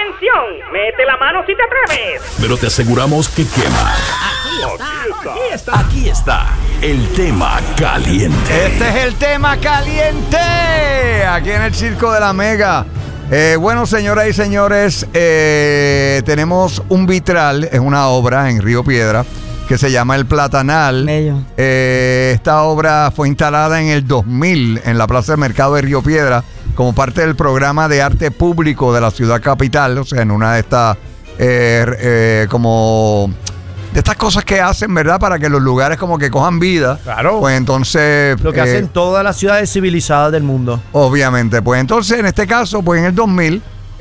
¡Atención! ¡Mete la mano si te atreves! Pero te aseguramos que quema. Aquí está el tema caliente. Este es el tema caliente. Aquí en el Circo de la Mega. Bueno, señoras y señores, tenemos un vitral, es una obra en Río Piedra que se llama El Platanal. Bello. Esta obra fue instalada en el 2000 en la Plaza de Mercado de Río Piedra como parte del programa de arte público de la ciudad capital, o sea, en una de estas como de estas cosas que hacen, ¿verdad? Para que los lugares como que cojan vida. Claro. Pues entonces... Lo que hacen todas las ciudades civilizadas del mundo. Obviamente. Pues entonces, en este caso, pues en el 2000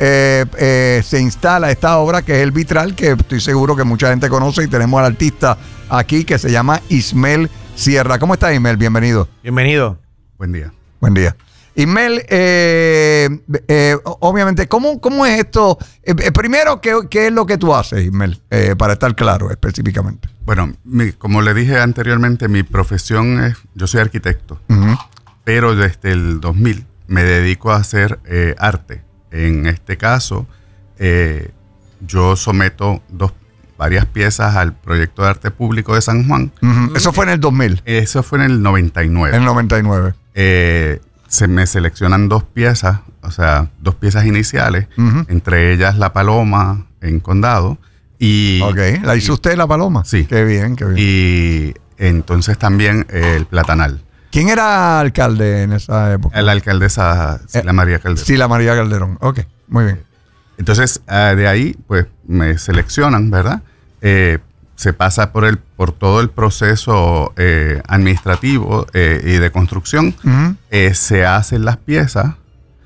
se instala esta obra que es el vitral, que estoy seguro que mucha gente conoce, y tenemos al artista aquí que se llama Ismael Sierra. ¿Cómo estás, Ismael? Bienvenido. Bienvenido. Buen día. Buen día. Ismael, obviamente, ¿cómo es esto? Primero, ¿qué es lo que tú haces, Ismael? Para estar claro específicamente. Bueno, como le dije anteriormente, mi profesión es, yo soy arquitecto, pero desde el 2000 me dedico a hacer arte. En este caso, yo someto varias piezas al proyecto de arte público de San Juan. Eso fue en el 2000. Eso fue en el 99. En el 99. Se me seleccionan dos piezas, o sea, dos piezas iniciales, entre ellas La Paloma en Condado. Y, ok, ¿la hizo usted, La Paloma? Sí. Qué bien, qué bien. Y entonces también El Platanal. ¿Quién era alcalde en esa época? La alcaldesa Sila María Calderón. Sila María Calderón, ok, muy bien. Entonces, de ahí, pues, me seleccionan, ¿verdad? Se pasa por todo el proceso administrativo y de construcción. Se hacen las piezas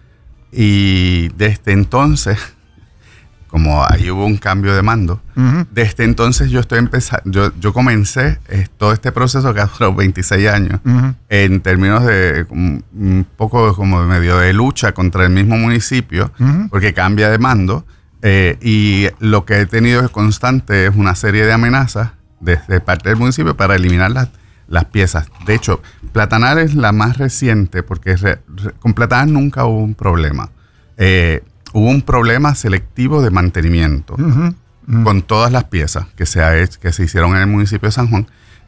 y desde entonces, como ahí hubo un cambio de mando, desde entonces yo estoy empezando, yo comencé todo este proceso que ha durado 26 años en términos de un poco como medio de lucha contra el mismo municipio, porque cambia de mando. Y lo que he tenido es constante es una serie de amenazas desde parte del municipio para eliminar las piezas. De hecho, Platanal es la más reciente porque con Platanal nunca hubo un problema. Hubo un problema selectivo de mantenimiento con todas las piezas que se hicieron en el municipio de San Juan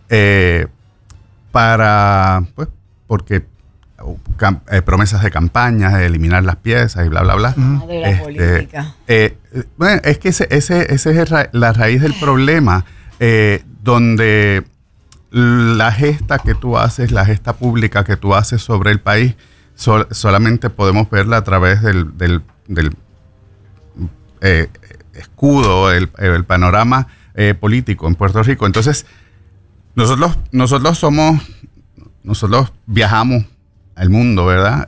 porque promesas de campañas, de eliminar las piezas y bla, bla, bla. De la política. Bueno, es que ese es la raíz del problema, donde la gesta que tú haces, la gesta pública que tú haces sobre el país, solamente podemos verla a través del escudo, el panorama político en Puerto Rico. Entonces, nosotros viajamos al mundo, ¿verdad?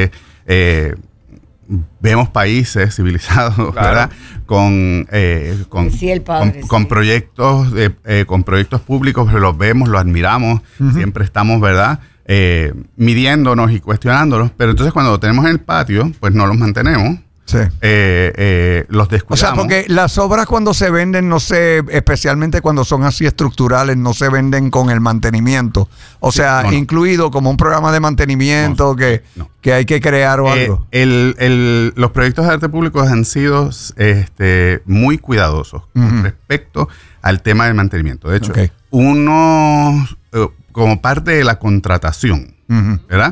Vemos países civilizados, claro, ¿verdad? Con proyectos públicos, pero los vemos, los admiramos, siempre estamos, ¿verdad? Midiéndonos y cuestionándolos, pero entonces cuando lo tenemos en el patio, pues no los mantenemos. Sí. Los descuidamos. O sea, porque las obras cuando se venden, no sé, especialmente cuando son así estructurales, no se venden con el mantenimiento. O sea, incluido como un programa de mantenimiento que hay que crear o algo. Los proyectos de arte público han sido muy cuidadosos con respecto al tema del mantenimiento. De hecho, como parte de la contratación, ¿verdad?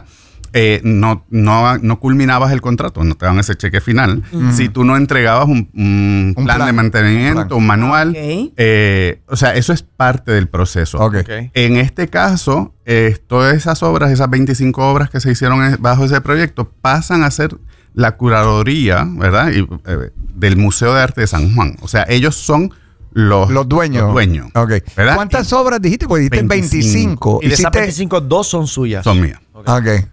No culminabas el contrato, no te daban ese cheque final. Si tú no entregabas un plan de mantenimiento, un manual, o sea, eso es parte del proceso. En este caso, todas esas obras, esas 25 obras que se hicieron bajo ese proyecto, pasan a ser la curaduría, ¿verdad? Del Museo de Arte de San Juan. O sea, ellos son los dueños. Okay. ¿Cuántas obras dijiste? Pues dijiste 25. Y de esas 25, 2 son suyas. Son mías. Okay.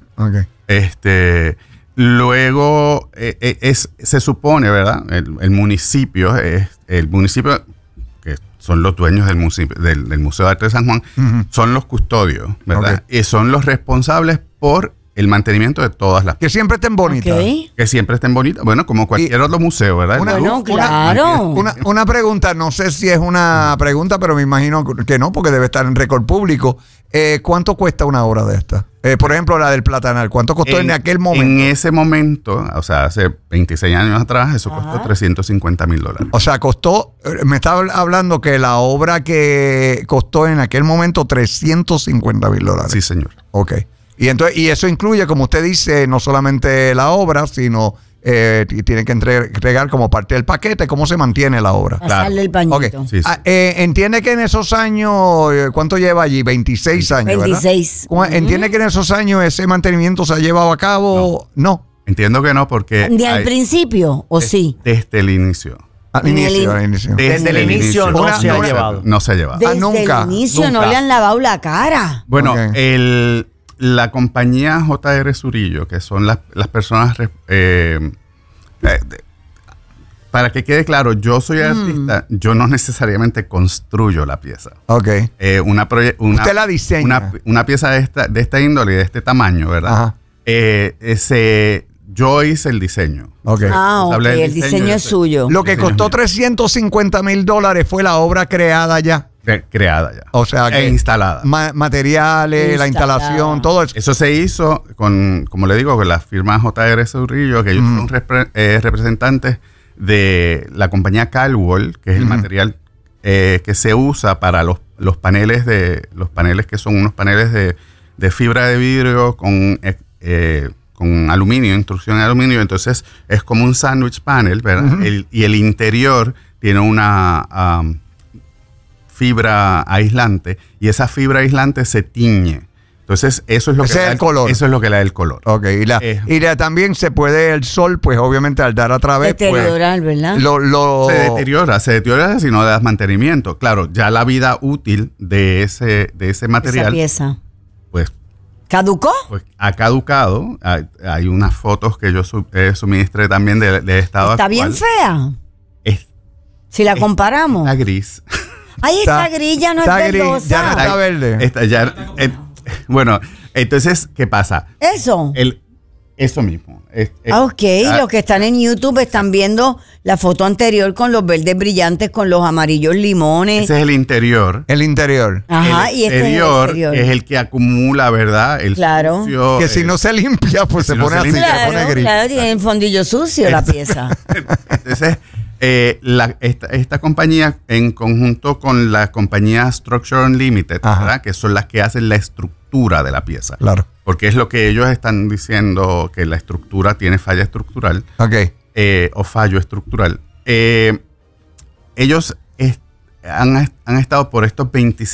Luego se supone, ¿verdad? El municipio, que son los dueños del Museo de Arte de San Juan, son los custodios, ¿verdad? Y son los responsables por el mantenimiento de todas las Que siempre estén bonitas. Ok. que siempre estén bonitas. Bueno, como cualquier otro museo, ¿verdad? Una- Bueno, claro. Una pregunta, no sé si es una pregunta, pero me imagino que no, porque debe estar en récord público. ¿Cuánto cuesta una obra de esta? Por ejemplo, la del Platanal, ¿cuánto costó en aquel momento? En ese momento, o sea, hace 26 años atrás, eso costó $350,000. O sea, costó, me estaba hablando que la obra que costó en aquel momento $350,000. Sí, señor. Ok. Y entonces, y eso incluye, como usted dice, no solamente la obra, sino tiene que entregar como parte del paquete cómo se mantiene la obra. Pasarle el pañito. Ok. Sí, sí. Entiende que en esos años, ¿cuánto lleva allí? 26 años, ¿verdad? 26. ¿Entiende que en esos años ese mantenimiento se ha llevado a cabo? No. Entiendo que no, porque ¿De al hay- principio o sí? desde el inicio. Al En el inicio, in- al inicio. Desde el inicio no se ha llevado. No se ha llevado. Desde nunca, el inicio no nunca. le han lavado la cara. Bueno, Ok. la compañía JR Zurillo, que son las personas... para que quede claro, yo soy artista, yo no necesariamente construyo la pieza. Ok. Usted la diseña. Una pieza de esta índole, de este tamaño, ¿verdad? Ajá. Yo hice el diseño. Ok. Ah, ok, Hablé del el diseño yo es sé. suyo. Lo que Diseño costó mío. $350,000 fue la obra creada ya. Creada ya. O sea que instalada. Materiales, la Instalada. instalación, todo eso. Eso se hizo con, como le digo, con la firma JR Zurillo, que ellos son representantes de la compañía Calwall, que es el material que se usa para los paneles que son unos paneles de fibra de vidrio con aluminio, instrucción en aluminio. Entonces es como un sandwich panel, ¿verdad? Y el interior tiene una fibra aislante, y esa fibra aislante se tiñe. Entonces eso es lo Ese que es da el color. Eso es lo que le da el color. Ok, también se puede el sol, pues obviamente al dar a través, Deteriorar, ¿verdad? Se deteriora si no le das mantenimiento. Claro, ya la vida útil de ese Esa material, pieza. pues ¿Caducó? ha caducado. Hay unas fotos que yo suministré también de estado Está actual. bien fea. Es- Si la comparamos. Está gris. Ay, esta grilla no es está gris, verdosa. ya no está verde. Bueno, entonces, ¿qué pasa? Eso. Eso mismo. Ok, los que están en YouTube están viendo la foto anterior con los verdes brillantes, con los amarillos limones. Ese es el interior. El interior. Ajá, el y este es el exterior. es el que acumula, ¿verdad? El Claro. sucio, Que si no se limpia, pues si se no pone se así, limpia, se pone Claro, gris. claro, tiene el fondillo sucio la pieza. Entonces, esta compañía, en conjunto con la compañía Structure Unlimited, Ajá. ¿verdad? Que son las que hacen la estructura de la pieza. Claro. Porque es lo que ellos están diciendo, que la estructura tiene falla estructural Ok. o fallo estructural. Ellos han estado por estos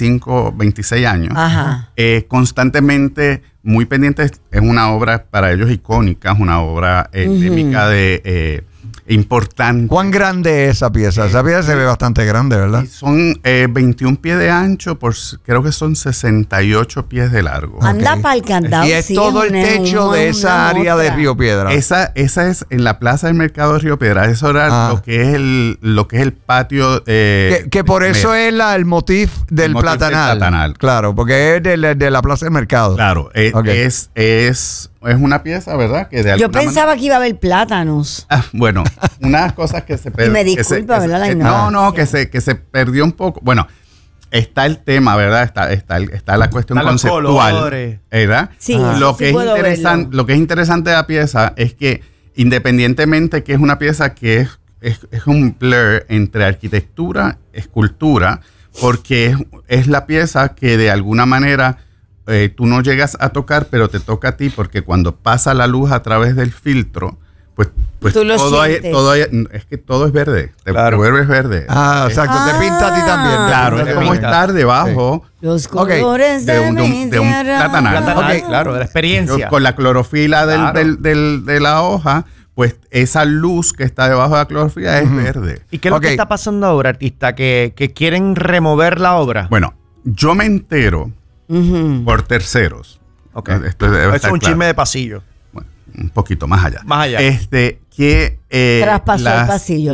26 años Ajá. constantemente muy pendientes. Es una obra para ellos icónica, es una obra endémica de importante. ¿Cuán grande es esa pieza? Esa pieza se ve bastante grande, ¿verdad? Y son 21 pies de ancho, creo que son 68 pies de largo. Anda Ok. pa'l candado. Y es sí, todo el una- techo de una esa área de muestra. Río Piedra. Esa es en la plaza del mercado de Río Piedra. Eso era lo que es el patio. Que por eso es el motif del motif del platanal. platanal. Claro, porque es de la plaza del mercado. Claro, Ok. es una pieza, ¿verdad? Que de Yo alguna pensaba que iba a haber plátanos. bueno, unas cosas que se Y me disculpa, ¿verdad? La ignorancia. no, que se perdió un poco. Bueno, está el tema, ¿verdad? Está la cuestión Están los conceptual, colores. ¿verdad? Sí, eso lo, sí que es puedo verlo. lo que es interesante de la pieza es que, independientemente que es una pieza que es un blur entre arquitectura, escultura, porque es la pieza que de alguna manera tú no llegas a tocar, pero te toca a ti, porque cuando pasa la luz a través del filtro, pues Tú lo todo sientes. es que todo es verde, te Claro. vuelves verde. Exacto. Te pinta a ti también. te Claro, pinta es a ti como también. estar debajo Los Ok. colores de un mi tierra. platanal. Platanal, Ok. claro, de la experiencia. con la clorofila Claro. de la hoja, pues esa luz que está debajo de la clorofila es verde. ¿Y qué es lo Ok. que está pasando ahora, artista? Que quieren remover la obra. Bueno, yo me entero Ujú. por terceros. Ok. Esto debe Eso es estar un claro. chisme de pasillo. Bueno, un poquito más allá. Más allá. Que Traspasó el pasillo,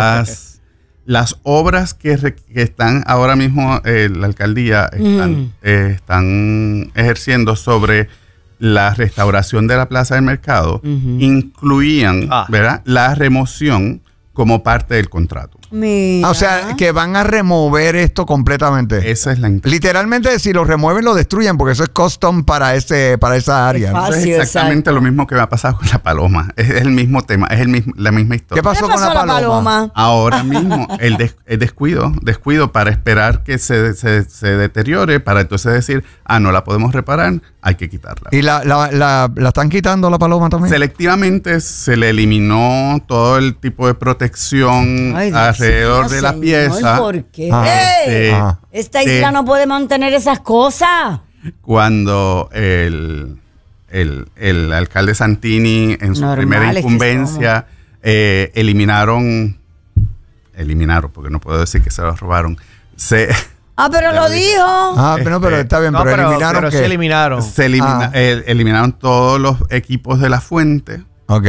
las obras que están ahora mismo la alcaldía están ejerciendo sobre la restauración de la plaza del mercado incluían, ¿verdad?, la remoción como parte del contrato. Mira. O sea, que van a remover esto completamente. Esa es la intención. Literalmente, si lo remueven, lo destruyen, porque eso es custom para esa área, ¿no? Ah, Eso sí, es exactamente exacto. lo mismo que me ha pasado con la paloma. Es el mismo tema, es la misma historia. ¿Qué pasó con la paloma? Ahora mismo, el descuido para esperar que se deteriore, para entonces decir, no la podemos reparar, hay que quitarla. ¿Y la están quitando la paloma también? Selectivamente se le eliminó todo el tipo de protección Ay, Dios alrededor mío, de la señor, pieza. ¿por qué? Ajá. Ajá. Esta isla no puede mantener esas cosas. Cuando el alcalde Santini en su Normales primera que incumbencia eliminaron, porque no puedo decir que se lo robaron, Pero lo dijo. Pero está bien, No, pero pero eliminaron se que... eliminaron. eliminaron todos los equipos de la fuente. Ok.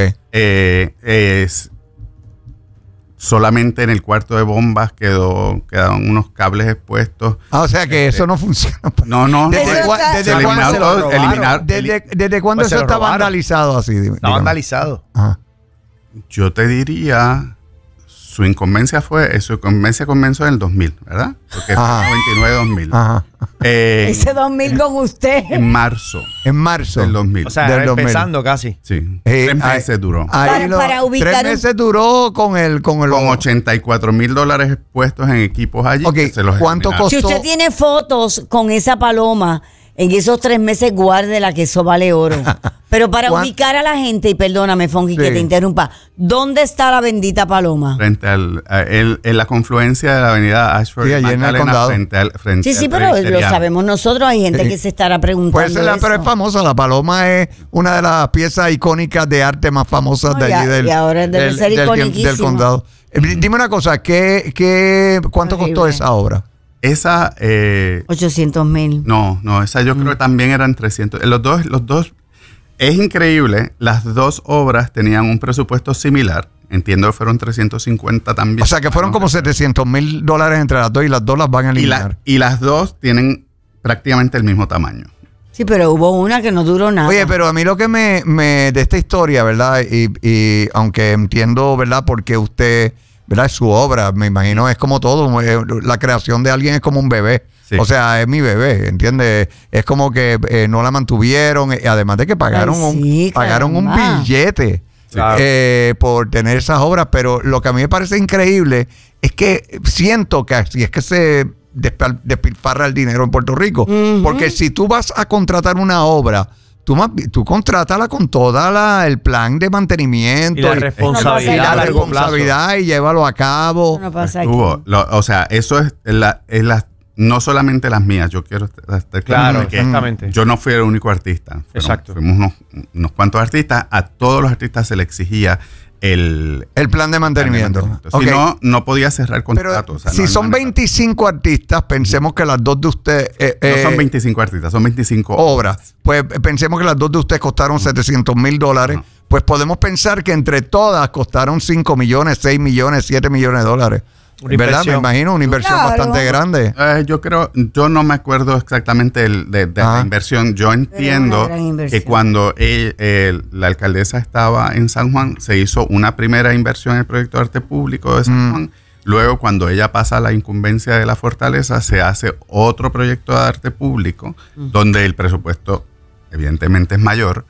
Solamente en el cuarto de bombas quedaron unos cables expuestos. O sea que eso no funciona. No. ¿Desde Se eliminaron se lo todos. robaron. ¿Desde cuándo Pues se eso lo está robaron. vandalizado así? Está vandalizado. Ajá. Yo te diría, su incumbencia comenzó en el 2000, ¿verdad? Porque fue Ajá. el 99-2000. Ajá. Ese 2000 con usted. En marzo En marzo. del 2000. O sea, Del 2000. empezando casi. Sí. 3 meses duró. Para ubicar 3 meses duró con el... Con $84,000 puestos en equipos allí. Ok, que se los ¿cuánto eliminaron. Si costó? usted tiene fotos con esa paloma, en esos 3 meses guárdela, que eso vale oro. Pero para ubicar a la gente, y perdóname, Fonky, que Sí. te interrumpa, ¿dónde está la bendita paloma? Frente en la confluencia de la avenida Ashford Sí, y allí en el Magdalena, condado. frente Sí, al pero lo presbiteriano. sabemos nosotros. Hay gente Sí. que se estará preguntando Pues pero es eso. famosa. La paloma es una de las piezas icónicas de arte más famosas No, de allí y ahora debe ser del iconiquísimo. condado. Dime una cosa, ¿cuánto costó Horrible. esa obra? Esa, 800,000. no, esa yo creo que también eran 300. Los dos, es increíble, las dos obras tenían un presupuesto similar. Entiendo que fueron 350 también. O sea, que fueron como $700,000 entre las dos y las dos las van a eliminar. Y las dos tienen prácticamente el mismo tamaño. Sí, pero hubo una que no duró nada. Oye, pero a mí lo que me de esta historia, ¿verdad? Y aunque entiendo, ¿verdad? Porque usted, ¿verdad? Es su obra, me imagino, es como todo. La creación de alguien es como un bebé. Sí. O sea, es mi bebé, ¿entiendes? Es como que no la mantuvieron, además de que pagaron, Ay, sí, pagaron un caramba. billete Claro. por tener esas obras. Pero lo que a mí me parece increíble es que siento que así es que se despilfarra el dinero en Puerto Rico. Porque si tú vas a contratar una obra, tú contrátala con toda el plan de mantenimiento Y la y responsabilidad la a largo plazo. responsabilidad y llévalo a cabo. Eso no pasa aquí. O sea, eso es no solamente las mías. Yo quiero estar Claro, de que exactamente. yo no fui el único artista. Exacto. Fuimos unos cuantos artistas. A todos los artistas se le exigía el plan de mantenimiento. Si Ok. no podía cerrar Pero contratos. O sea, si no hay son manera. 25 artistas, pensemos que las dos de ustedes... No son 25 artistas, son 25 obras. Pues pensemos que las dos de ustedes costaron $700,000. Ajá. Pues podemos pensar que entre todas costaron 5 millones, 6 millones, 7 millones de dólares. Una ¿Verdad? Me inversión. imagino una inversión Claro. bastante grande. Yo no me acuerdo exactamente de la inversión. Yo entiendo gran inversión. que cuando la alcaldesa estaba en San Juan, se hizo una primera inversión en el proyecto de arte público de San Juan. Luego, cuando ella pasa a la incumbencia de la fortaleza, se hace otro proyecto de arte público, donde el presupuesto evidentemente es mayor.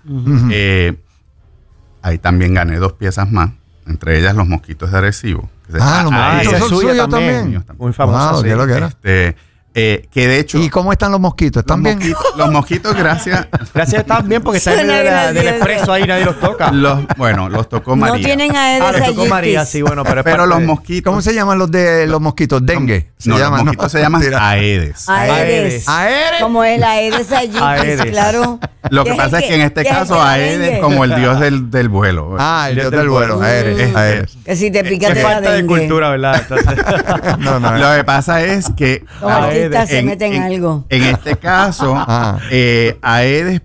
Ahí también gané 2 piezas más, entre ellas Los Mosquitos de Arecibo. Que se- Los mosquitos esa es son suya suyos también. también. Muy famosa. Wow, sí. ¿qué es lo que era? que de hecho... ¿Y cómo están los mosquitos? ¿Están bien? Los mosquitos, gracias. Gracias, están bien porque están en Suena medio del gracioso. expreso ahí, nadie los toca. Los tocó María. No tienen a Edes los allí. tocó María, sí, bueno, pero es Pero parte los de- mosquitos... ¿Cómo se llaman los de los mosquitos? Dengue. Los mosquitos se llaman Mentira. Aedes. Aedes. Aedes. Como el Aedes allí, Aedes. claro. Lo que pasa es que en este ¿Qué es caso el Aedes dengue? es como el dios del vuelo. Ah, el dios del vuelo. Aedes. Aedes. Que si te pica Qué te da falta de dengue. cultura, ¿verdad? Entonces, No, no. Lo que pasa es que Los artistas se meten en algo. En este caso, Ah. Aedes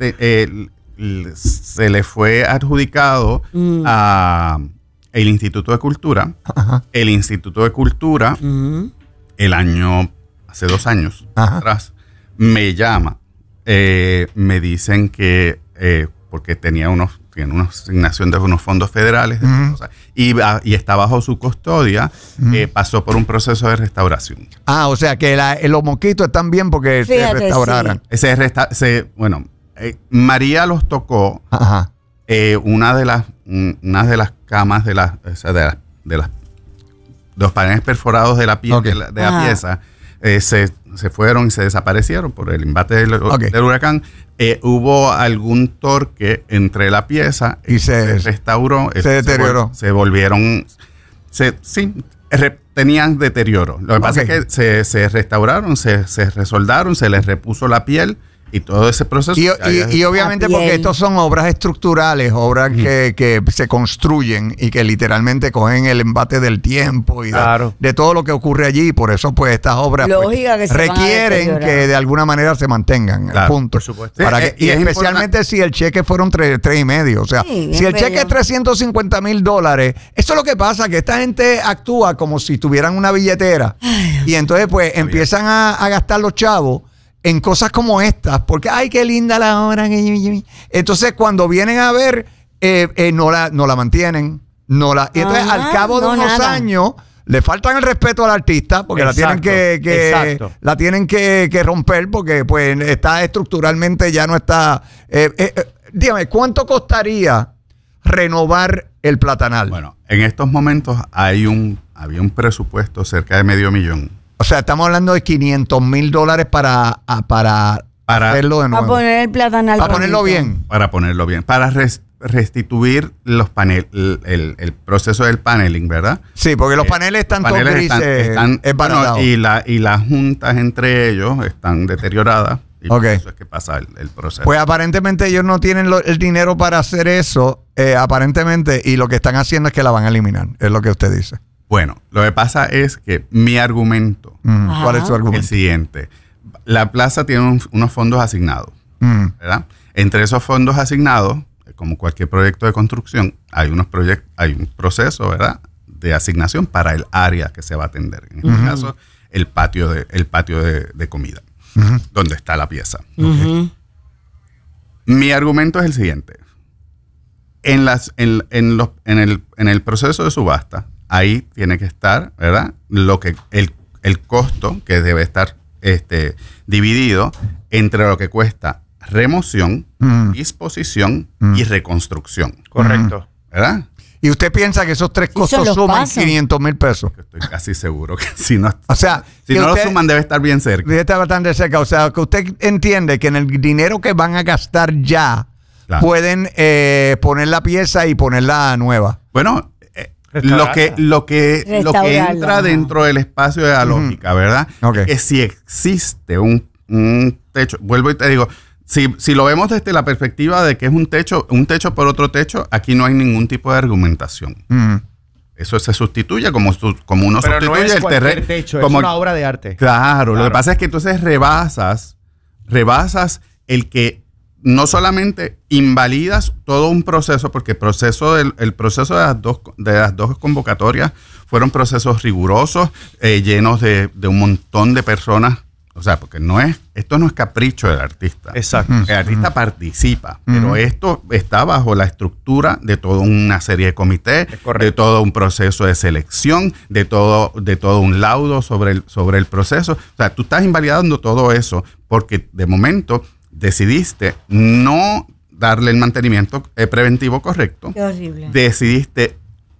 se le fue adjudicado a el Instituto de Cultura. Ajá. El Instituto de Cultura, hace 2 años Ajá. atrás, me llama me dicen que porque tiene una asignación de unos fondos federales y está bajo su custodia, pasó por un proceso de restauración. O sea que los mosquitos están bien porque se restauraran. Sí. María los tocó. Ajá. Una de las camas de los paneles perforados de la piel de la pieza se fueron y se desaparecieron por el embate del huracán. Hubo algún torque entre la pieza y se restauró. Se deterioró. Se volvieron. Tenían deterioro. Lo que pasa es que se restauraron, se resoldaron, se les repuso la piel. Y todo ese proceso. Y obviamente porque estos son obras estructurales, obras que se construyen y que literalmente cogen el embate del tiempo y de todo lo que ocurre allí. Y por eso, pues, estas obras requieren que de alguna manera se mantengan. Punto. Por supuesto. Y especialmente si el cheque fueron 3.5. O sea, si el cheque es $350,000, eso es lo que pasa, que esta gente actúa como si tuvieran una billetera. Y entonces, pues, empiezan a gastar los chavos en cosas como estas, porque ¡ay, qué linda la obra! Entonces, cuando vienen a ver, no la mantienen. Y entonces, al cabo de unos años, le faltan el respeto al artista, porque la tienen que romper, porque pues está estructuralmente, ya no está... dígame, ¿cuánto costaría renovar el platanal? Bueno, en estos momentos había un presupuesto cerca de $500,000. O sea, estamos hablando de $500,000 para hacerlo de nuevo. Para poner el platanal. Para ponerlo bien. Para ponerlo bien. Para restituir los paneles, el proceso del paneling, ¿verdad? Sí, porque los paneles están todos grises. Y las juntas entre ellos están deterioradas. Y por eso es que pasa el proceso. Pues aparentemente ellos no tienen el dinero para hacer eso, aparentemente, y lo que están haciendo es que la van a eliminar, es lo que usted dice. Bueno, lo que pasa es que mi argumento, ¿cuál es su argumento? El siguiente. La plaza tiene unos fondos asignados, ¿verdad? Entre esos fondos asignados, como cualquier proyecto de construcción, hay un proceso, ¿verdad?, de asignación para el área que se va a atender. En este caso, el patio de comida, donde está la pieza. Mi argumento es el siguiente. En el proceso de subasta, ahí tiene que estar, ¿verdad?, el costo que debe estar dividido entre lo que cuesta remoción, disposición y reconstrucción. Correcto. ¿Verdad? ¿Y usted piensa que esos tres costos suman $500,000? Estoy casi seguro que si no, si no lo suman debe estar bien cerca. Debe estar bastante cerca. O sea, que usted entiende que en el dinero que van a gastar ya, pueden poner la pieza y ponerla nueva. Bueno, lo que entra dentro del espacio de la lógica, ¿verdad? Es que si existe un techo, vuelvo y te digo, si lo vemos desde la perspectiva de que es un techo por otro techo, aquí no hay ningún tipo de argumentación. Eso se sustituye como uno pero sustituye no es el terreno. Techo, como, es una obra de arte. Claro, lo que pasa es que entonces rebasas el que no solamente invalidas todo un proceso, porque el proceso de las dos convocatorias fueron procesos rigurosos, llenos de un montón de personas. O sea, porque esto no es capricho del artista. Exacto. El artista participa, pero esto está bajo la estructura de toda una serie de comités, de todo un proceso de selección, de todo un laudo sobre el proceso. O sea, tú estás invalidando todo eso porque de momento decidiste no darle el mantenimiento preventivo correcto. Qué horrible. Decidiste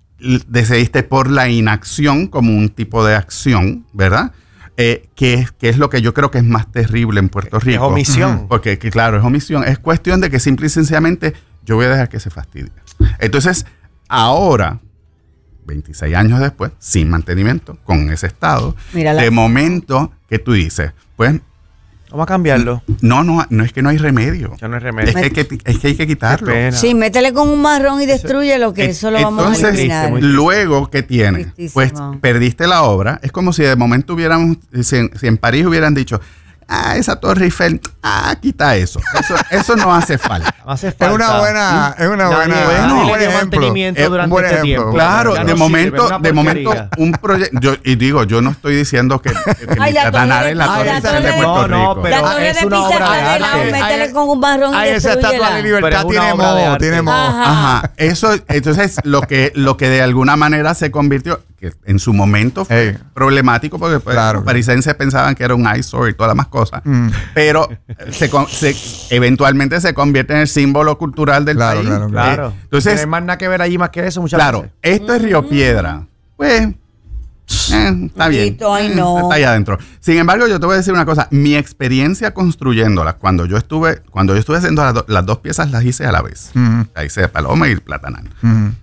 por la inacción como un tipo de acción, ¿verdad? Que es lo que yo creo que es más terrible en Puerto Rico. Es omisión. Porque, claro, es omisión. Es cuestión de que simple y sencillamente yo voy a dejar que se fastidie. Entonces, ahora, 26 años después, sin mantenimiento, con ese estado, de momento que tú dices, pues... Vamos a cambiarlo. No es que no hay remedio. Ya no hay remedio. Es que hay que quitarlo. Sí, métele con un marrón y destruye lo que eso lo vamos a eliminar. Luego, ¿qué tiene? Pues perdiste la obra. Es como si de momento si en París hubieran dicho, esa Torre Eiffel, quita eso. Eso no hace falta. Hace Es falta. una buena, un Nadie buen le dio ejemplo. mantenimiento Un durante buen este ejemplo. tiempo. Claro, Ya de no sirve, momento, una porquería. un proyecto. Yo no estoy diciendo que Ay, la Platanal es la torre- Torre la Eiffel torre de de- Puerto No, Rico. pero la torre es de una Pisa obra de está de lado, arte. métele con un barrón y Esa estatua de destrúyela. libertad Pero es una tiene obra de moho, arte. tiene moho. Ajá, eso, entonces lo que de alguna manera se convirtió, que en su momento fue Ey. problemático porque pues, Claro. los parisenses pensaban que era un eyesore y todas las más cosas, Mm. pero eventualmente se convierte en el símbolo cultural del Claro, país. claro, Claro. No Entonces, hay más nada que ver allí más que eso muchas claro, veces. esto es Río Piedra, pues está bien, Maldito, ay, no. está ahí adentro. Sin embargo, yo te voy a decir una cosa, mi experiencia construyéndola, cuando yo estuve haciendo las dos piezas, las hice a la vez. Ujú. La hice de Paloma y Platanal. Ujú.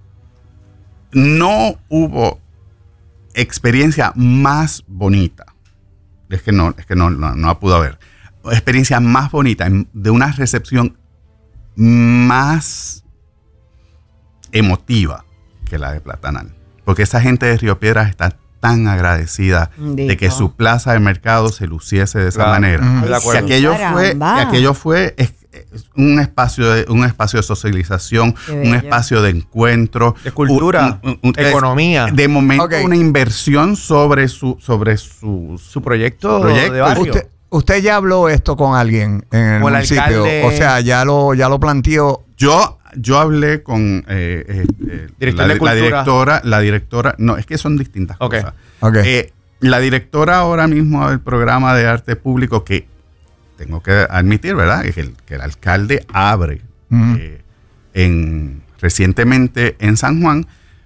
No hubo experiencia más bonita. Es que no pudo haber. Experiencia más bonita, de una recepción más emotiva que la de Platanal. Porque esa gente de Río Piedras está tan agradecida de que su plaza de mercado se luciese de esa Claro. manera. Ujú. Estoy de Que acuerdo. aquello fue un espacio de socialización, Qué un bello. espacio de encuentro, De cultura, economía. de momento Ok. una inversión sobre su Su proyecto, Proyecto. de barrio. Usted ya habló esto con alguien en el Con el municipio. alcalde. O sea, ya lo planteó. Yo hablé con Director de Cultura. la directora, no, es que son distintas Ok. cosas. Ok. La directora ahora mismo del programa de arte público, que tengo que admitir, ¿verdad? Es que el alcalde abre Ujú. recientemente en San Juan.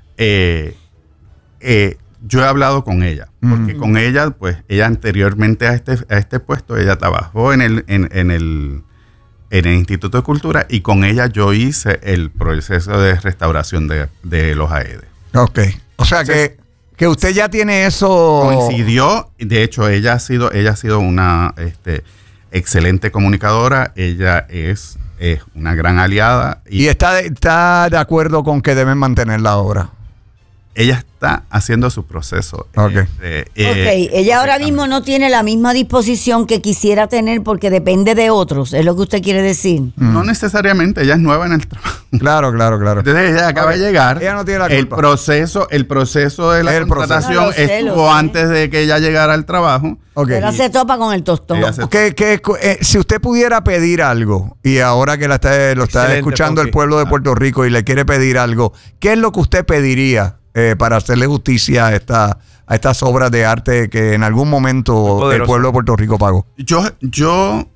Yo he hablado con ella, porque con ella, pues ella anteriormente a este puesto, ella trabajó en el Instituto de Cultura y con ella yo hice el proceso de restauración de los AED. Ok. O sea que usted ya tiene eso. Coincidió, de hecho ella ha sido una excelente comunicadora, ella es una gran aliada Y está de acuerdo con que deben mantener la obra. ella está haciendo su proceso. Ok. Ella ahora mismo no tiene la misma disposición que quisiera tener porque depende de otros, es lo que usted quiere decir. No necesariamente, ella es nueva en el trabajo. Claro. Entonces ella acaba Ok. de llegar. Ella no tiene la el culpa. proceso de la El proceso. contratación No, lo sé, lo estuvo sé. antes de que ella llegara al trabajo. Ok. Ella se topa con el tostón. Ella se- Si usted pudiera pedir algo, y ahora que lo está Excelente, escuchando el Fonsi. pueblo de Puerto Rico y le quiere pedir algo, ¿qué es lo que usted pediría para hacerle justicia a estas obras de arte que en algún momento Muy el poderoso. pueblo de Puerto Rico pagó? Yo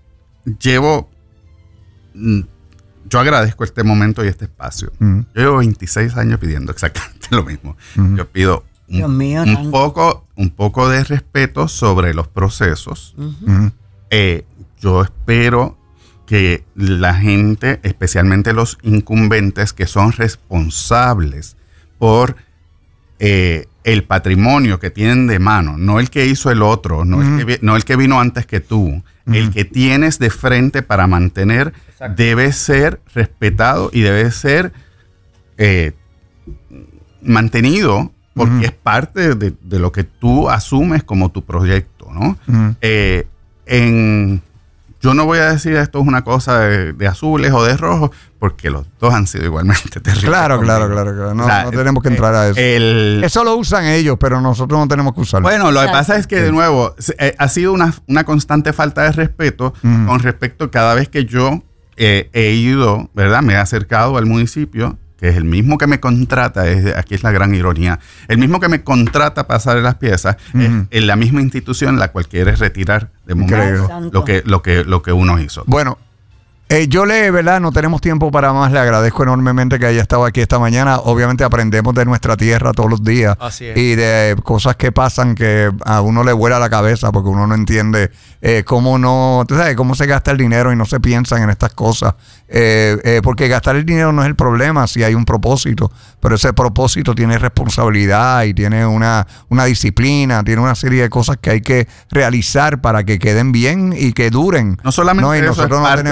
agradezco este momento y este espacio. Ujú. Yo llevo 26 años pidiendo exactamente lo mismo. Ujú. Yo pido Dios mío, un tanto. poco de respeto sobre los procesos. Ujú. Yo espero que la gente, especialmente los incumbentes que son responsables por el patrimonio que tienen de mano, no el que hizo el otro, no el que vino antes que tú, el que tienes de frente para mantener, Exacto. debe ser respetado y debe ser mantenido porque es parte de lo que tú asumes como tu proyecto, ¿no? Ujú. Yo no voy a decir esto es una cosa de azules o de rojos, porque los dos han sido igualmente terribles. Claro. conmigo. No, O sea, no tenemos que entrar a eso. el- Eso lo usan ellos, pero nosotros no tenemos que usarlo. Bueno, lo que Exacto. pasa es que, de nuevo, ha sido una constante falta de respeto con respecto cada vez que yo he ido, ¿verdad? Me he acercado al municipio, que es el mismo que me contrata, aquí es la gran ironía, el mismo que me contrata para hacer las piezas, es en la misma institución la cual quiere retirar de Increíble. momento lo que uno hizo. Bueno, ¿verdad? No tenemos tiempo para más. Le agradezco enormemente que haya estado aquí esta mañana. Obviamente aprendemos de nuestra tierra todos los días. Así es. Y de cosas que pasan que a uno le vuela la cabeza porque uno no entiende tú sabes, cómo se gasta el dinero y no se piensan en estas cosas. Porque gastar el dinero no es el problema si hay un propósito. Pero ese propósito tiene responsabilidad y tiene una disciplina, tiene una serie de cosas que hay que realizar para que queden bien y que duren. No solamente Y eso, es nosotros no parte tenemos- de nuestro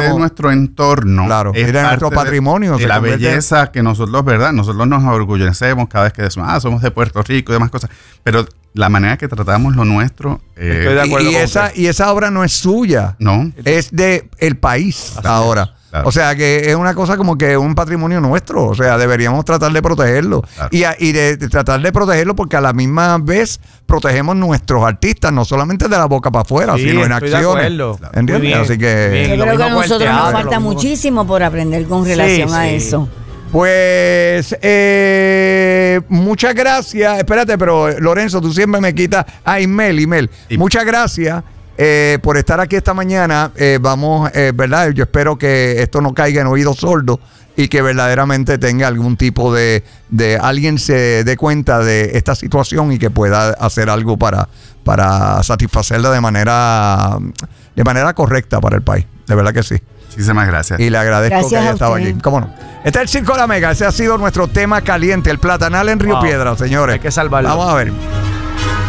nuestro entorno. Claro, es es de nuestro parte patrimonio. de se la convierte- belleza que nosotros, ¿verdad? Nosotros nos orgullecemos cada vez que decimos, somos de Puerto Rico y demás cosas. Pero la manera que tratamos lo nuestro, Estoy de acuerdo y con esa, usted. y esa obra no es suya. no. Es de el país ahora. claro. O sea que es una cosa como que un patrimonio nuestro. O sea, deberíamos tratar de protegerlo. Claro. Y de tratar de protegerlo porque a la misma vez protegemos nuestros artistas, no solamente de la boca para afuera, Sí, sino en estoy de acciones. acuerdo. ¿Entiendes? Muy bien, Así que. bien. Yo lo creo que a mismo con el nosotros nos teatro, falta lo mismo con- muchísimo por aprender con relación a sí. eso. Pues muchas gracias. Espérate, pero Lorenzo, tú siempre me quitas. Email. Y- Muchas gracias por estar aquí esta mañana. Vamos, ¿verdad? Yo espero que esto no caiga en oídos sordos y que verdaderamente tenga algún tipo de alguien se dé cuenta de esta situación y que pueda hacer algo para satisfacerla de manera correcta para el país. De verdad que sí. Muchísimas gracias. Y le agradezco Gracias que haya a estado usted. aquí. ¿Cómo no? Este es el Circo de la Mega. Ese ha sido nuestro tema caliente, el platanal en Río Wow. Piedras, señores. Hay que salvarlo. Vamos a ver.